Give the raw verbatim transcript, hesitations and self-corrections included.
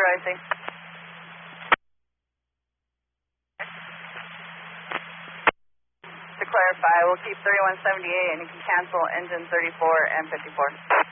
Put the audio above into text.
rising. To clarify, we'll keep thirty-one seventy-eight and you can cancel engine thirty-four and fifty-four.